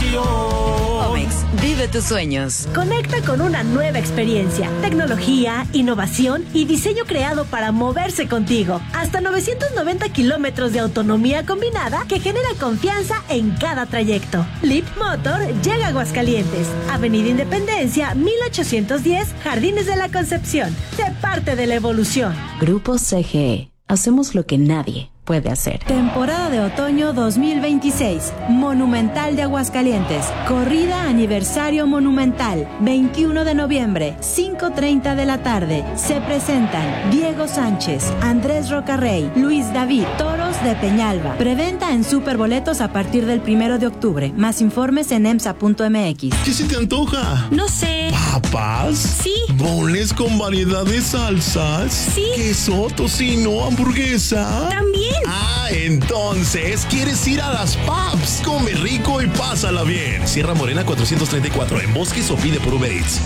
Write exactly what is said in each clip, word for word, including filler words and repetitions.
Comex, vive tus sueños. Conecta con una nueva experiencia, tecnología, innovación y diseño creado para moverse contigo. Hasta novecientos noventa kilómetros de autonomía combinada que genera confianza en cada trayecto. Leap Motor llega a Aguascalientes, Avenida Independencia, mil ochocientos diez, Jardines de la Concepción. Sé parte de la evolución. Grupo C G E. Hacemos lo que nadie puede hacer. Temporada de otoño dos mil veintiséis. Monumental de Aguascalientes. Corrida aniversario monumental. veintiuno de noviembre, cinco treinta de la tarde. Se presentan Diego Sánchez, Andrés Rocarrey, Luis David, Toros de Peñalba. Preventa en Superboletos a partir del primero de octubre. Más informes en emsa punto m x. ¿Qué se te antoja? No sé. ¿Papas? Sí. ¿Boneless con variedad de salsas? Sí. ¿Queso, tocino, hamburguesa? También. Ah, entonces, ¿quieres ir a las Paps? Come rico y pásala bien. Sierra Morena cuatrocientos treinta y cuatro en Bosques o pide por Uber Eats.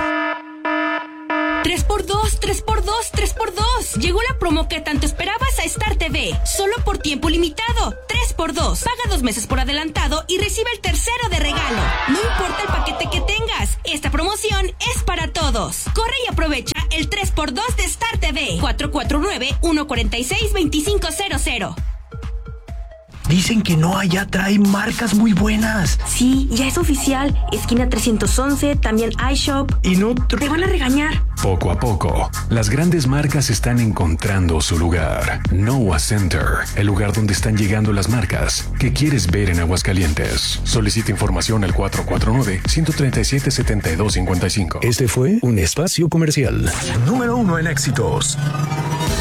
tres por dos, tres por dos, tres por dos. Llegó la promo que tanto esperabas a Star T V. Solo por tiempo limitado. tres por dos. Paga dos meses por adelantado y recibe el tercero de regalo. No importa el paquete que tengas. Esta promoción es para todos. Corre y aprovecha el tres por dos de Star T V. cuatro cuatro nueve, uno cuatro seis, dos cinco cero cero. Dicen que no, allá trae marcas muy buenas. Sí, ya es oficial. Esquina trescientos once, también iShop. Y no... Tr- Te van a regañar. Poco a poco, las grandes marcas están encontrando su lugar. Noah Center, el lugar donde están llegando las marcas que quieres ver en Aguascalientes. Solicita información al cuatro cuatro nueve, uno tres siete, siete dos cinco cinco. Este fue un espacio comercial. Número uno en éxitos.